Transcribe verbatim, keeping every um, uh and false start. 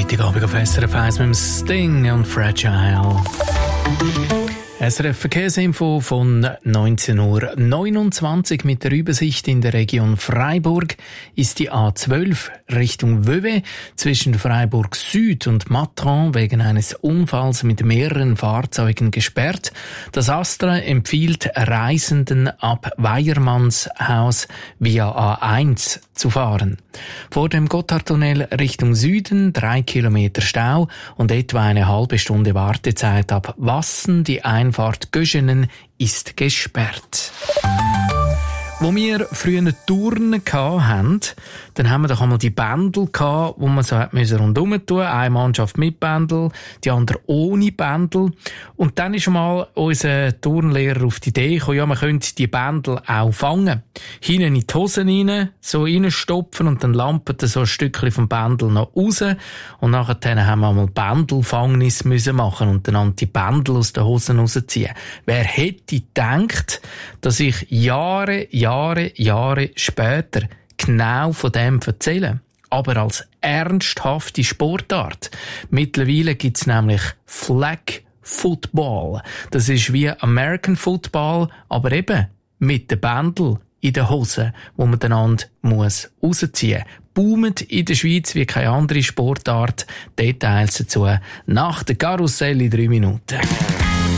Freitagabend auf S R F eins mit dem Sting und Fragile. S R F Verkehrsinfo von neunzehn Uhr neunundzwanzig mit der Übersicht. In der Region Freiburg ist die A zwölf Richtung Vevey zwischen Freiburg Süd und Matran wegen eines Unfalls mit mehreren Fahrzeugen gesperrt. Das Astra empfiehlt Reisenden ab Weiermannshaus via A eins zu fahren. Vor dem Gotthardtunnel Richtung Süden drei Kilometer Stau und etwa eine halbe Stunde Wartezeit ab Wassen. Die Einfahrt Göschenen ist gesperrt. Wo wir früher Touren hatten, dann haben wir doch einmal die Bändel gehabt, wo man so hat müssen rundherum tun. Eine Mannschaft mit Bändel, die andere ohne Bändel. Und dann ist mal unser Turnlehrer auf die Idee gekommen, ja, man könnte die Bändel auch fangen. Hinten in die Hosen rein, so reinstopfen und dann lampert so ein Stückchen vom Bändel noch raus. Und nachher haben wir einmal Bändelfangnis müssen machen und dann die Bändel aus den Hosen rausziehen. Wer hätte gedacht, dass ich Jahre, Jahre, Jahre später genau von dem erzählen, aber als ernsthafte Sportart. Mittlerweile gibt's nämlich Flag Football. Das ist wie American Football, aber eben mit den Bändel in den Hosen, wo man einander muss rausziehen muss. Boomt in der Schweiz wie keine andere Sportart. Details dazu nach der Karussell in drei Minuten.